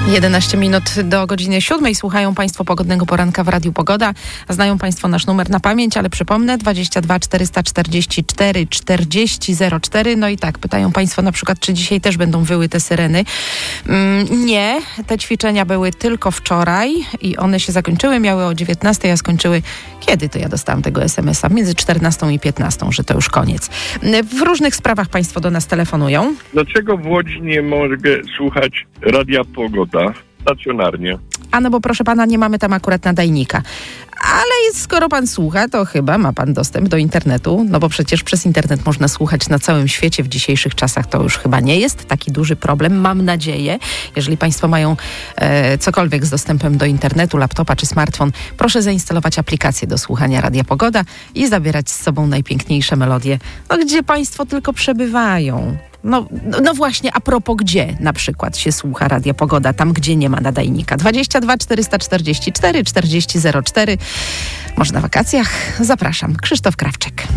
11 minut do godziny 7. Słuchają Państwo Pogodnego Poranka w Radiu Pogoda. Znają Państwo nasz numer na pamięć, ale przypomnę 22 444 40 04. No i tak, pytają Państwo na przykład, czy dzisiaj też będą wyły te syreny. Nie, te ćwiczenia były tylko wczoraj i one się zakończyły, miały o 19, a skończyły, kiedy to ja dostałam tego SMS-a? Między 14 i 15, że to już koniec. W różnych sprawach Państwo do nas telefonują. Dlaczego w Łodzi nie mogę słuchać Radia Pogoda stacjonarnie? A no bo proszę pana, nie mamy tam akurat nadajnika. Ale skoro pan słucha, to chyba ma pan dostęp do internetu, no bo przecież przez internet można słuchać na całym świecie w dzisiejszych czasach. To już chyba nie jest taki duży problem, mam nadzieję. Jeżeli państwo mają cokolwiek z dostępem do internetu, laptopa czy smartfon, proszę zainstalować aplikację do słuchania Radia Pogoda i zabierać z sobą najpiękniejsze melodie, no gdzie państwo tylko przebywają. No właśnie, a propos gdzie na przykład się słucha Radia Pogoda, tam gdzie nie ma nadajnika. 22 444 40 04. Może na wakacjach? Zapraszam. Krzysztof Krawczyk.